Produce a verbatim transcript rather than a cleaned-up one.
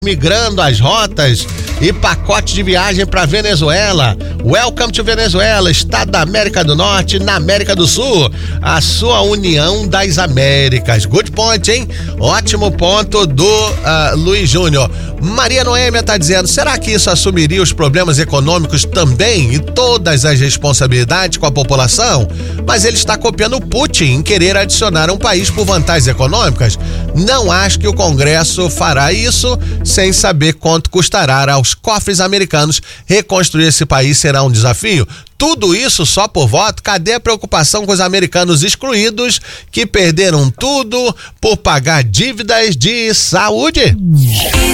migrando as rotas e pacote de viagem para Venezuela. Welcome to Venezuela, estado da América do Norte, na América do Sul. A sua União das Américas. Good point, hein? Ótimo ponto do uh, Luiz Júnior. Maria Noêmia tá dizendo, será que isso assumiria os problemas econômicos também e todas as responsabilidades com a população? Mas ele está copiando o Putin em querer adicionar um país por vantagens econômicas. Não acho que o Congresso fará isso sem saber quanto custará aos cofres americanos. Reconstruir esse país será um desafio. Tudo isso só por voto? Cadê a preocupação com os americanos excluídos que perderam tudo por pagar dívidas de saúde?